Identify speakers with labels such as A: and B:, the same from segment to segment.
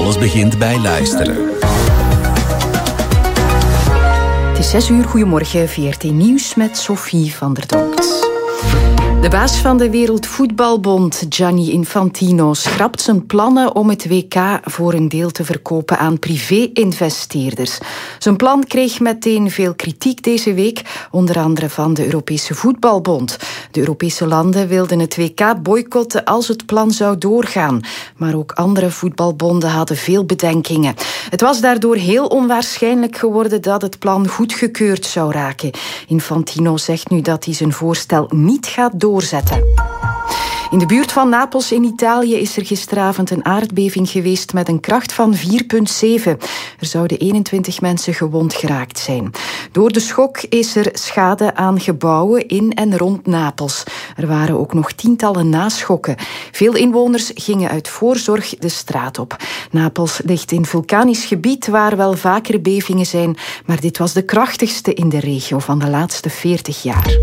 A: Alles begint bij luisteren.
B: Het is 6 uur, goedemorgen, VRT Nieuws met Sophie van der Donkt. De baas van de Wereldvoetbalbond, Gianni Infantino, schrapt zijn plannen om het WK voor een deel te verkopen aan privé-investeerders. Zijn plan kreeg meteen veel kritiek deze week, onder andere van de Europese Voetbalbond. De Europese landen wilden het WK boycotten als het plan zou doorgaan. Maar ook andere voetbalbonden hadden veel bedenkingen. Het was daardoor heel onwaarschijnlijk geworden dat het plan goedgekeurd zou raken. Infantino zegt nu dat hij zijn voorstel niet gaat doorzetten. In de buurt van Napels in Italië is er gisteravond een aardbeving geweest met een kracht van 4,7. Er zouden 21 mensen gewond geraakt zijn. Door de schok is er schade aan gebouwen in en rond Napels. Er waren ook nog tientallen naschokken. Veel inwoners gingen uit voorzorg de straat op. Napels ligt in vulkanisch gebied waar wel vaker bevingen zijn, maar dit was de krachtigste in de regio van de laatste 40 jaar.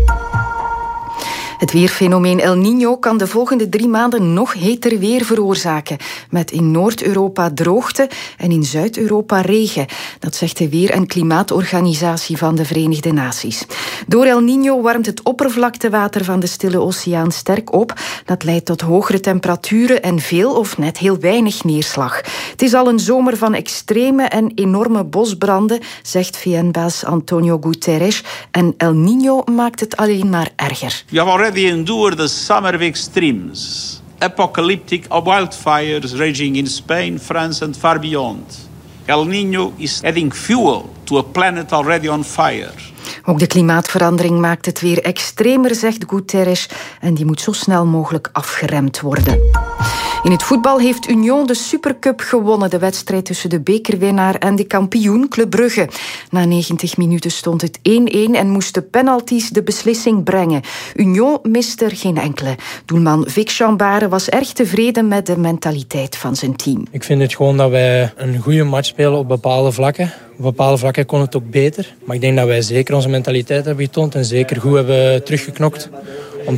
B: Het weerfenomeen El Niño kan de volgende 3 maanden nog heter weer veroorzaken. Met in Noord-Europa droogte en in Zuid-Europa regen. Dat zegt de Weer- en Klimaatorganisatie van de Verenigde Naties. Door El Niño warmt het oppervlaktewater van de Stille Oceaan sterk op. Dat leidt tot hogere temperaturen en veel of net heel weinig neerslag. Het is al een zomer van extreme en enorme bosbranden, zegt VN-baas Antonio Guterres. En El Niño maakt het alleen maar erger.
C: We have already endured the summer of extremes, apocalyptic wildfires raging in Spain, France and far beyond. El Niño is adding fuel to a planet already on fire.
B: Ook de klimaatverandering maakt het weer extremer, zegt Guterres, en die moet zo snel mogelijk afgeremd worden. In het voetbal heeft Union de Supercup gewonnen, de wedstrijd tussen de bekerwinnaar en de kampioen Club Brugge. Na 90 minuten stond het 1-1 en moesten penalties de beslissing brengen. Union miste er geen enkele. Doelman Vic Chambare was erg tevreden met de mentaliteit van zijn team.
D: Ik vind het gewoon dat wij een goede match spelen op bepaalde vlakken. Op bepaalde vlakken kon het ook beter. Maar ik denk dat wij zeker onze mentaliteit hebben getoond en zeker goed hebben teruggeknokt